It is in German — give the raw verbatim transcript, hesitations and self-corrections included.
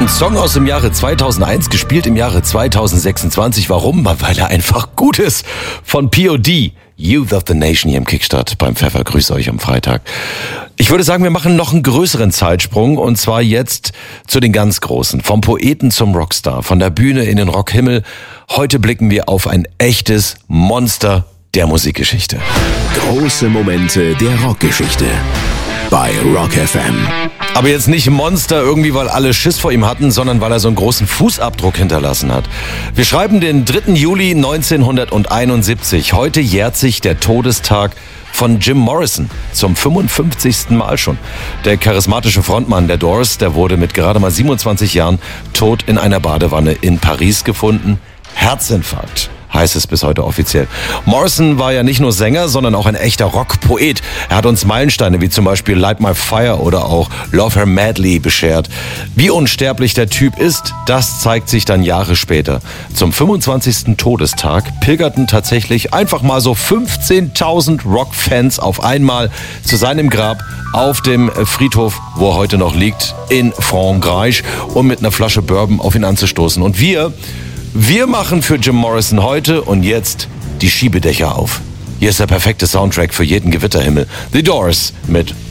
Ein Song aus dem Jahre zweitausendeins, gespielt im Jahre zweitausendsechsundzwanzig. Warum? Weil er einfach gut ist. Von P O D, Youth of the Nation hier im Kickstart beim Pfeffer. Grüße euch am Freitag. Ich würde sagen, wir machen noch einen größeren Zeitsprung und zwar jetzt zu den ganz Großen. Vom Poeten zum Rockstar, von der Bühne in den Rockhimmel. Heute blicken wir auf ein echtes Monster der Musikgeschichte. Große Momente der Rockgeschichte bei Rock F M. Aber jetzt nicht Monster irgendwie, weil alle Schiss vor ihm hatten, sondern weil er so einen großen Fußabdruck hinterlassen hat. Wir schreiben den dritten Juli neunzehnhunderteinundsiebzig. Heute jährt sich der Todestag von Jim Morrison zum fünfundfünfzigsten Mal schon. Der charismatische Frontmann der Doors, der wurde mit gerade mal siebenundzwanzig Jahren tot in einer Badewanne in Paris gefunden. Herzinfarkt heißt es bis heute offiziell. Morrison war ja nicht nur Sänger, sondern auch ein echter Rockpoet. Er hat uns Meilensteine wie zum Beispiel Light My Fire oder auch Love Her Madly beschert. Wie unsterblich der Typ ist, das zeigt sich dann Jahre später. Zum fünfundzwanzigsten Todestag pilgerten tatsächlich einfach mal so fünfzehntausend Rockfans auf einmal zu seinem Grab auf dem Friedhof, wo er heute noch liegt, in Frankreich, um mit einer Flasche Bourbon auf ihn anzustoßen. Und wir... Wir machen für Jim Morrison heute und jetzt die Schiebedächer auf. Hier ist der perfekte Soundtrack für jeden Gewitterhimmel. The Doors mit